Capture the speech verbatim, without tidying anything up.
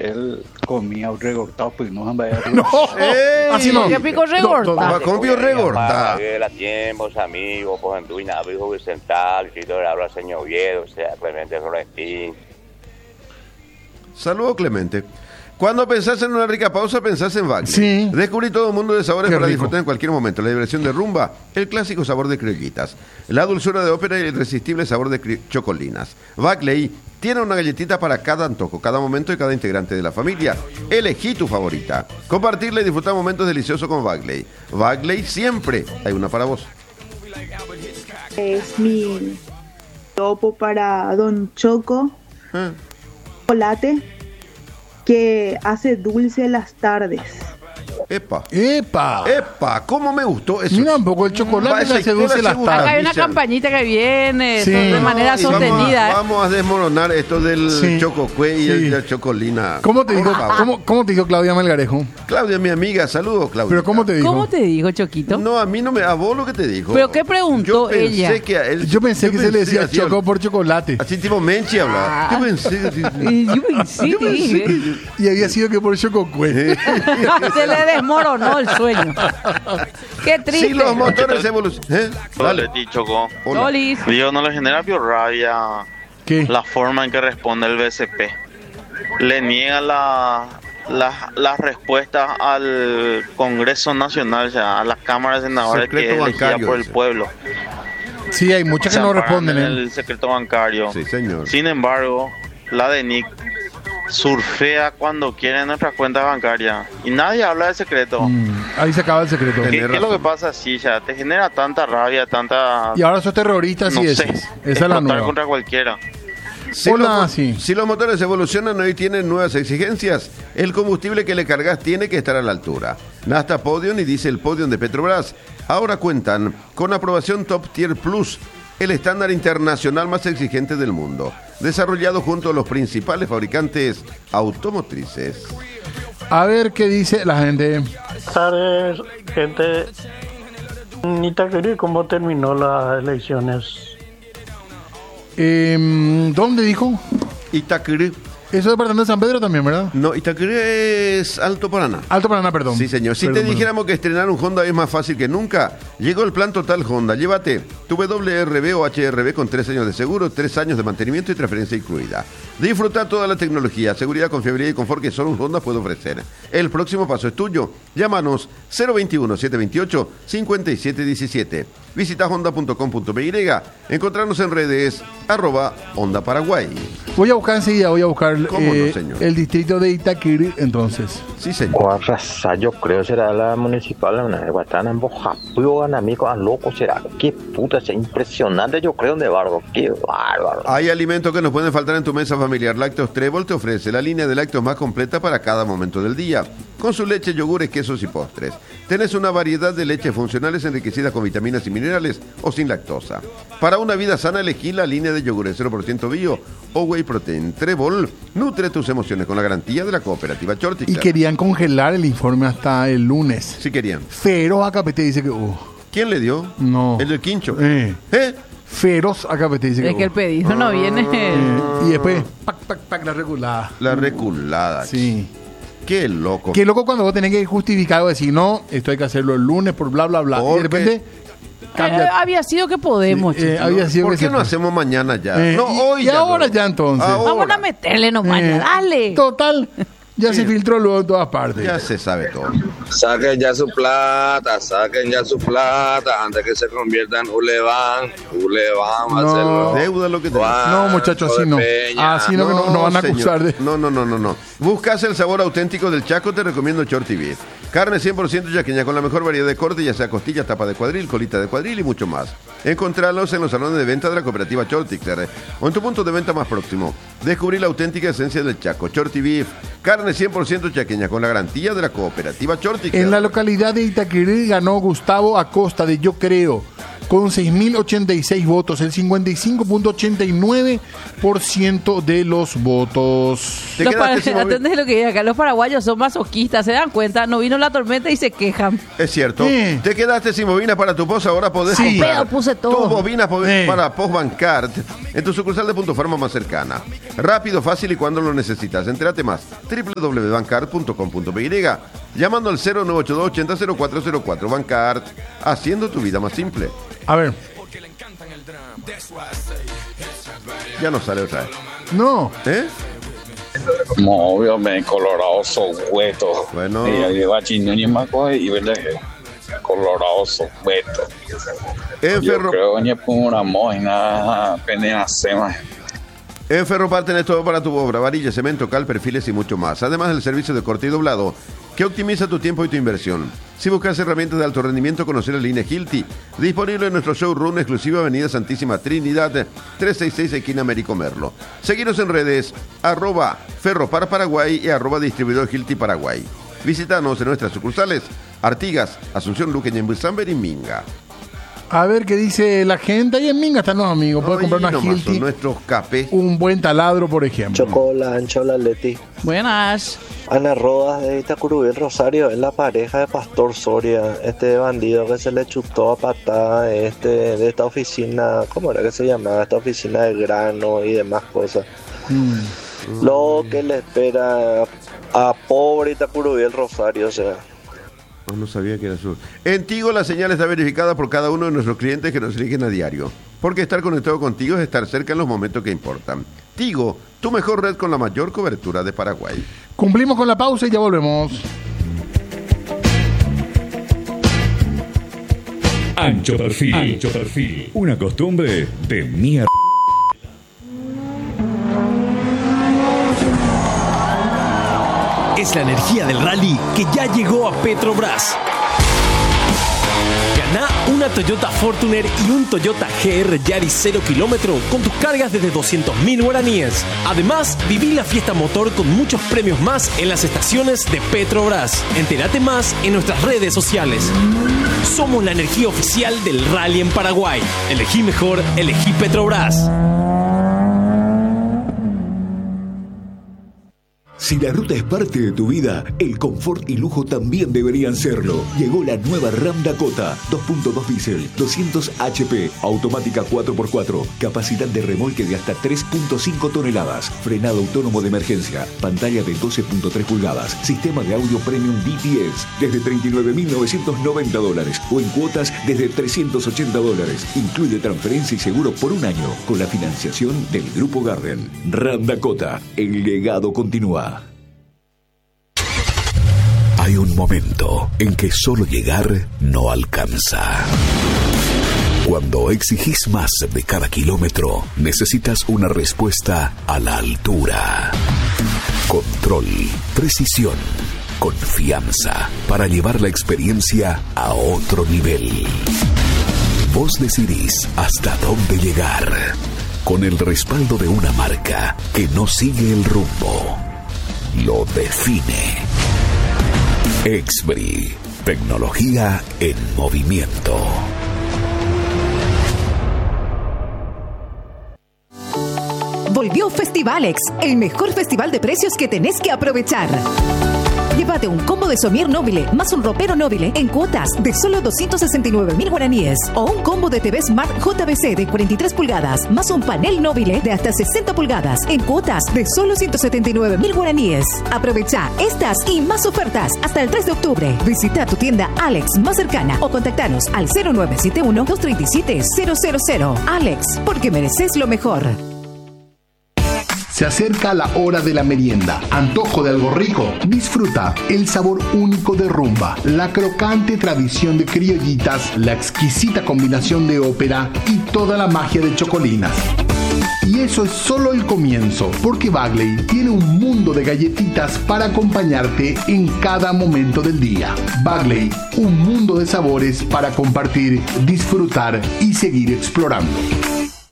él comía un regortado, pues no anda No, así no. ¿Qué pico regorta? ¿Cómo vio regorta? La tiempos, amigos, pues en tu Inabijo Vicental, Quito de habla señor Oviedo, o sea, Clemente Florentín. Saludos, Clemente. Cuando pensás en una rica pausa, pensás en Bagley. Sí. Descubrí todo un mundo de sabores Qué para rico. disfrutar en cualquier momento. La diversión de rumba, el clásico sabor de criollitas, la dulzura de ópera y el irresistible sabor de cri- chocolinas. Bagley tiene una galletita para cada antojo, cada momento y cada integrante de la familia. Elegí tu favorita. Compartirla y disfrutar momentos deliciosos con Bagley. Bagley siempre hay una para vos. Es mi topo para Don Choco, Ah. chocolate, que hace dulce las tardes. Epa. ¡Epa! Epa, ¿cómo me gustó eso? Mira un poco el chocolate Va, que hace esa dulce historia las segura. Acá hay una Dicen. campañita que viene Sí. de manera Y vamos a- sostenida. ¿eh? Vamos a, desmoronar esto del Sí. chococue y Sí. el, el chocolina. ¿Cómo te Por dijo, favor. cómo, cómo te dijo Claudia Melgarejo? Claudia, mi amiga, saludos, Claudia. ¿Pero cómo te dijo? ¿Cómo te digo, Choquito? No, a mí no me... A vos lo que te dijo. ¿Pero qué preguntó Yo pensé ella? Que a él, Yo pensé que se le pensé decía así, choco por chocolate. Así tipo Menchi hablaba. Ah. Yo pensé... así- Y yo pensé yo que pensé dije. que- Y había sido que por chococue. Se le desmoronó el sueño. Qué triste. Si los motores evolucionan... ¿Eh? Dale. Dale, Choco. Hola. Lolis. Digo, no le genera rabia ¿Qué? la forma en que responde el B C P. Le niega la, la- las respuestas al Congreso Nacional, o sea, a las cámaras de senadores que Secreto es elegida bancario, por el dice. pueblo. Sí, hay muchas que Se no amparan responden. en ¿eh? el secreto bancario. Sí, señor. Sin embargo, la D N I C surfea cuando quiere nuestras cuentas bancarias y nadie habla de secreto. Mm, ahí se acaba el secreto. ¿Qué, Tenés qué es lo que razón. pasa así? Ya te genera tanta rabia, tanta... Y ahora sos terrorista, no sí sé, es. Esa es la explotar nueva. contra cualquiera. Si Hola, los, sí. si los motores evolucionan hoy tienen nuevas exigencias, el combustible que le cargas tiene que estar a la altura. Nafta Podium y Diesel Podium de Petrobras ahora cuentan con aprobación Top Tier Plus, el estándar internacional más exigente del mundo, desarrollado junto a los principales fabricantes automotrices. A ver qué dice la gente. Tardes, gente. Itaquerí, ¿cómo terminó las elecciones? Eh, ¿Dónde dijo? Itaqueré. Eso es departamento de San Pedro también, ¿verdad? No, Itaqueré es Alto Paraná. Alto Paraná, perdón. Sí, señor. Si Perdón, te perdón. dijéramos que estrenar un Honda es más fácil que nunca, llegó el plan Total Honda. Llévate tu W R V o H R V con tres años de seguro, tres años de mantenimiento y transferencia incluida. Disfruta toda la tecnología, seguridad, confiabilidad y confort que solo un Honda puede ofrecer. El próximo paso es tuyo. Llámanos cero veintiuno, setecientos veintiocho, cincuenta y siete diecisiete. Visita honda punto com punto p y. Encontrarnos en redes arroba Honda Paraguay. Voy a buscar enseguida, voy a buscar ¿Cómo eh, no, señor? el distrito de Itaquiri, entonces. Sí, señor. Guarraza, yo creo será la municipal, la Guatana, en Bojapío, amigo, a loco será. Qué puta, es impresionante, yo creo, de barro, qué bárbaro. Hay alimentos que nos pueden faltar en tu mesa familiar. Lácteos Trébol te ofrece la línea de lácteos más completa para cada momento del día. Con su leche, yogures, quesos y postres. Tenés una variedad de leches funcionales enriquecidas con vitaminas y minerales o sin lactosa. Para una vida sana, elegí la línea de yogures cero por ciento bio o whey protein. Trébol nutre tus emociones con la garantía de la cooperativa Chortic. Y querían congelar el informe hasta el lunes. Si querían. Feroz A K P T dice que... Uh, ¿Quién le dio? no. El del quincho. Eh, ¿Eh? Feroz A K P T dice que... Es que el uh. pedido no viene. Eh, y después... Pac, pac, pac, la regulada. La reculada. Sí. Qué loco. Qué loco cuando vos tenés que justificar o decir, no, esto hay que hacerlo el lunes por bla, bla, bla. Y de Porque- repente... Eh, Cambia. había sido que podemos, Sí, eh, chico. había sido ¿Por que qué se no fue. hacemos mañana ya? Eh, no, y- hoy y ya. ahora no. ya entonces. Ahora. Vamos a meterle nomás, Eh, dale. Total, ya se filtró luego en todas partes. Ya se sabe todo. Saquen ya su plata, saquen ya su plata antes que se convierta en Ulevan. Ulevan va a No. ser lo- Deuda lo que tenés. No, muchachos, así no. Así no, que no, no van a señor. acusar de... No, no, no, no, no. Buscas el sabor auténtico del Chaco, te recomiendo Shorty Beef. Carne cien por ciento yaqueña con la mejor variedad de corte, ya sea costilla, tapa de cuadril, colita de cuadril y mucho más. Encontralos en los salones de venta de la cooperativa Chortixer o en tu punto de venta más próximo. Descubrí la auténtica esencia del Chaco. Shorty Beef, carne cien por ciento yaqueña con la garantía de la cooperativa Chortixer. En la localidad de Itaquirí ganó Gustavo Acosta de Yo Creo. con seis mil ochenta y seis votos, el cincuenta y cinco punto ochenta y nueve por ciento de los votos. Los para... Atendés lo que diga acá, los paraguayos son masoquistas, se dan cuenta, no vino la tormenta y se quejan. Es cierto. Eh. Te quedaste sin bobina para tu post, ahora podés Sí. comprar Pedo, puse todo. tus bobinas po- Eh. para Postbancard en tu sucursal de Punto Farma más cercana. Rápido, fácil y cuando lo necesitas. Entérate más. doble u doble u doble u punto bancard punto com punto p y llamando al cero nueve ocho dos ochenta cero cuatro cero cuatro. Bancard, haciendo tu vida más simple. A ver, Ya no sale otra vez. no. ¿Eh? Como obviamente Colorado son huetos. Bueno. Y ahí va chino ni más coge y vele Colorado son huetos. En Yo Ferro, creo que por una moina penea sema. en Ferropar tenés todo para tu obra: varilla, cemento, cal, perfiles y mucho más. Además del servicio de corte y doblado que optimiza tu tiempo y tu inversión. Si buscas herramientas de alto rendimiento, conocer la línea Hilti, disponible en nuestro showroom exclusivo Avenida Santísima Trinidad, trescientos sesenta y seis, esquina Américo Merlo. Seguinos en redes, arroba Ferropar Paraguay y arroba distribuidor Hilti Paraguay. Visítanos en nuestras sucursales, Artigas, Asunción, Luque, Ñembuzámber y Minga. A ver qué dice la gente. Ahí en Minga están los amigos. Puedes Oye, comprar una nomás son Hilti, nuestros capes. un buen taladro, por ejemplo. Chocola, Anchola, Leti. Buenas. Ana Rodas de Itacurubí, Rosario, es la pareja de Pastor Soria, este bandido que se le chutó a patada de, este, de esta oficina, ¿cómo era que se llamaba? Esta oficina de grano y demás cosas. Mm. Lo que le espera a pobre Itacurubí, el Rosario, o sea. No, no sabía que era su. En Tigo la señal está verificada por cada uno de nuestros clientes que nos eligen a diario. Porque estar conectado contigo es estar cerca en los momentos que importan. Tigo, tu mejor red con la mayor cobertura de Paraguay. Cumplimos con la pausa y ya volvemos. Ancho perfil. Ancho perfil. Una costumbre de mierda. Es la energía del rally que ya llegó a Petrobras. Gana una Toyota Fortuner y un Toyota G R Yaris cero kilómetro con tus cargas desde doscientos mil guaraníes. Además, viví la fiesta motor con muchos premios más en las estaciones de Petrobras. Entérate más en nuestras redes sociales. Somos la energía oficial del rally en Paraguay. Elegí mejor, elegí Petrobras. Si la ruta es parte de tu vida, el confort y lujo también deberían serlo. Llegó la nueva Ram Dakota, dos punto dos diésel, doscientos H P, automática cuatro por cuatro, capacidad de remolque de hasta tres punto cinco toneladas, frenado autónomo de emergencia, pantalla de doce punto tres pulgadas, sistema de audio premium D T S, desde treinta y nueve mil novecientos noventa dólares o en cuotas desde trescientos ochenta dólares. Incluye transferencia y seguro por un año con la financiación del Grupo Garden. Ram Dakota, el legado continúa. Hay un momento en que solo llegar no alcanza. Cuando exigís más de cada kilómetro, necesitas una respuesta a la altura. Control, precisión, confianza para llevar la experiencia a otro nivel. Vos decidís hasta dónde llegar, con el respaldo de una marca que no sigue el rumbo, lo define. Exbri, tecnología en movimiento. Volvió Festivalex, el mejor festival de precios que tenés que aprovechar. Llévate un combo de somier Nobile más un ropero Nobile en cuotas de solo doscientos sesenta y nueve mil guaraníes. O un combo de T V Smart J V C de cuarenta y tres pulgadas más un panel Nobile de hasta sesenta pulgadas en cuotas de solo ciento setenta y nueve mil guaraníes. Aprovecha estas y más ofertas hasta el tres de octubre. Visita tu tienda Alex más cercana o contactanos al cero nueve siete uno, dos tres siete, cero cero cero. Alex, porque mereces lo mejor. Se acerca la hora de la merienda. Antojo de algo rico. Disfruta el sabor único de Rumba, la crocante tradición de criollitas, la exquisita combinación de ópera y toda la magia de chocolinas. Y eso es solo el comienzo, porque Bagley tiene un mundo de galletitas para acompañarte en cada momento del día. Bagley, un mundo de sabores para compartir, disfrutar y seguir explorando.